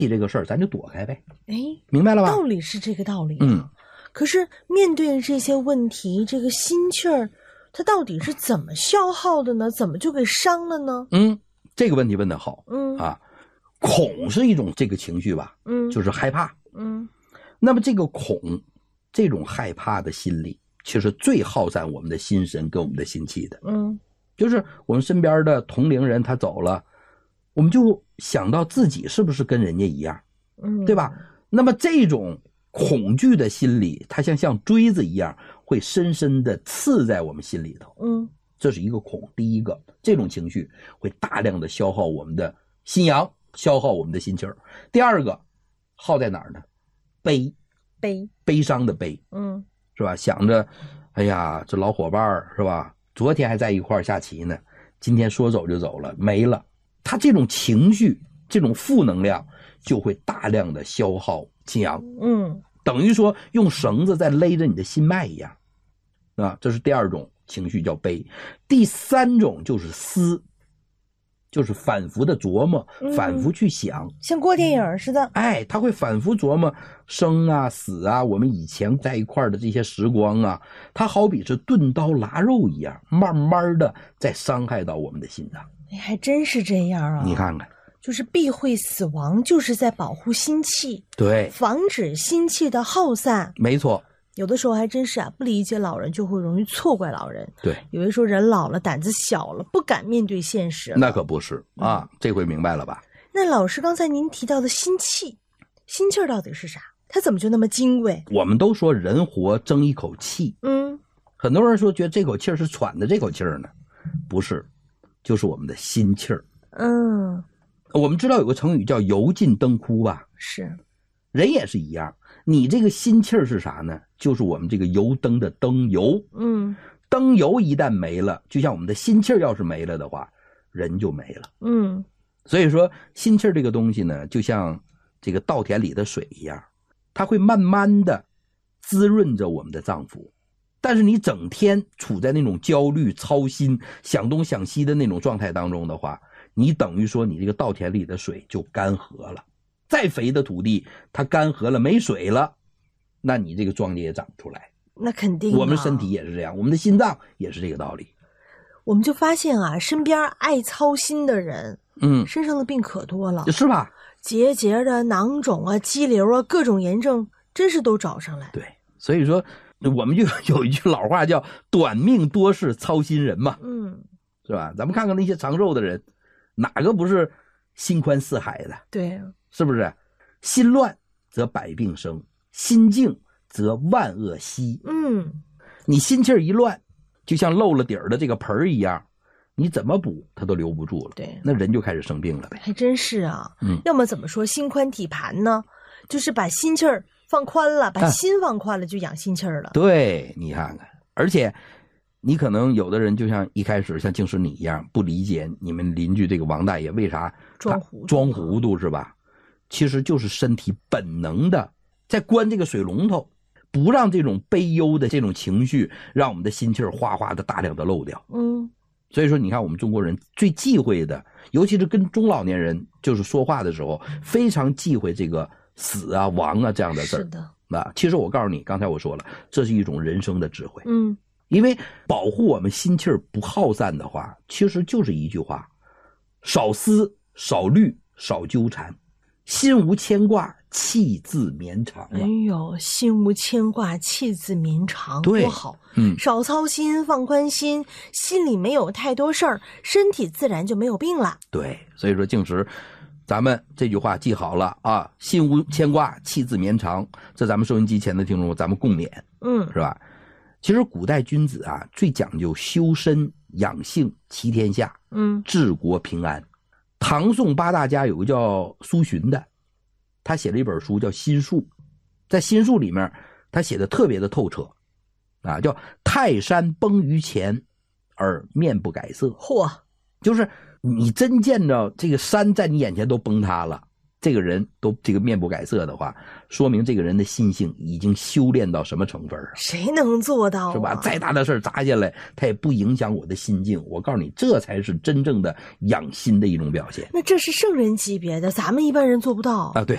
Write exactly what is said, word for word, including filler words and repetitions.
这个事儿咱就躲开呗。 哎， 明白了吧？ 道理是这个道理、啊、 嗯。 可是面对这些问题，这个心气儿它到底是怎么消耗的呢？怎么就给伤了呢？ 嗯，这个问题问得好。 嗯啊，恐是一种这个情绪吧， 嗯， 就是害怕。 嗯， 那么这个恐，这种害怕的心理，其实最耗散我们的心神跟我们的心气的。 嗯， 就是我们身边的同龄人他走了，我们就想到自己是不是跟人家一样， 嗯， 对吧？那么这种恐惧的心理，它像像锥子一样，会深深的刺在我们心里头。 嗯， 这是一个恐，第一个，这种情绪会大量的消耗我们的心阳，消耗我们的心气儿。第二个，耗在哪儿呢？悲， 悲， 悲伤的悲， 嗯， 是吧？想着，哎呀，这老伙伴是吧？昨天还在一块儿下棋呢，今天说走就走了，没了。他这种情绪，这种负能量，就会大量的消耗心阳。 嗯， 等于说用绳子在勒着你的心脉一样。啊，这是第二种情绪叫悲。第三种就是思，就是反复的琢磨，反复去想， 嗯，像过电影似的。 哎，他会反复琢磨生啊死啊，我们以前在一块的这些时光啊，它好比是钝刀剌肉一样，慢慢的在伤害到我们的心脏。 哎，还真是这样啊！ 你看看， 就是避讳死亡，就是在保护心气， 对， 防止心气的耗散。 没错。 有的时候还真是啊，不理解老人就会容易错怪老人。 对， 有的时候人老了，胆子小了，不敢面对现实了。 那可不是啊，嗯，这回明白了吧？ 那老师刚才您提到的心气，心气儿到底是啥？它怎么就那么金贵？ 我们都说人活争一口气， 嗯， 很多人说觉得这口气儿是喘的这口气儿呢，不是，就是我们的心气儿。 嗯， 我们知道有个成语叫油尽灯枯吧？ 是， 人也是一样。你这个心气儿是啥呢？就是我们这个油灯的灯油。 嗯， 灯油一旦没了，就像我们的心气儿要是没了的话，人就没了。 嗯， 所以说心气儿这个东西呢，就像这个稻田里的水一样，它会慢慢的滋润着我们的脏腑。但是你整天处在那种焦虑、操心、想东想西的那种状态当中的话，你等于说你这个稻田里的水就干涸了。再肥的土地它干涸了没水了，那你这个庄稼也长不出来。 那肯定、啊、 我们身体也是这样，我们的心脏也是这个道理。 我们就发现啊，身边爱操心的人嗯，身上的病可多了， 是吧？ 结节的、囊肿啊、肌瘤啊，各种炎症真是都找上来。 对，所以说我们就有一句老话叫短命多事操心人嘛， 嗯， 是吧？咱们看看那些长寿的人，哪个不是心宽似海的？ 对， 是不是？心乱则百病生，心静则万恶息。 嗯， 你心气儿一乱，就像漏了底儿的这个盆儿一样，你怎么补它都留不住了。 对， 那人就开始生病了呗。 还真是啊。 嗯， 要么怎么说心宽体盘呢？就是把心气儿放宽了，把心放宽了，就养心气儿了。 对，你看看，而且你可能有的人就像一开始像净师你一样，不理解你们邻居这个王大爷为啥装糊涂装糊涂是吧？其实就是身体本能的在关这个水龙头，不让这种悲忧的这种情绪让我们的心气儿哗哗的大量的漏掉。 嗯， 所以说你看我们中国人最忌讳的，尤其是跟中老年人就是说话的时候，非常忌讳这个死啊亡啊这样的事儿。 是的。 啊，其实我告诉你，刚才我说了，这是一种人生的智慧。 嗯， 因为保护我们心气儿不耗散的话，其实就是一句话：少思、少虑、少纠缠，心无牵挂，气自绵长。 哎呦，心无牵挂，气自绵长， 对， 多好。 嗯， 少操心，放宽心，心里没有太多事儿，身体自然就没有病了。 对，所以说净时咱们这句话记好了啊，心无牵挂，气自绵长。这咱们收音机前的听众，咱们共勉， 嗯， 是吧？其实古代君子啊，最讲究修身养性齐天下， 嗯， 治国平安。唐宋八大家有个叫苏洵的，他写了一本书叫《心术》，在《心术》里面，他写的特别的透彻，啊，叫泰山崩于前，而面不改色。 嚯， 就是你真见着这个山在你眼前都崩塌了，这个人都这个面不改色的话，说明这个人的心性已经修炼到什么成分了？ 谁能做到啊？ 是吧？再大的事砸下来，它也不影响我的心境。我告诉你，这才是真正的养心的一种表现。 那这是圣人级别的，咱们一般人做不到啊。对。